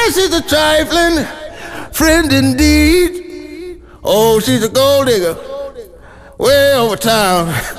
she's a trifling friend indeed. Oh, she's a gold digger way over town.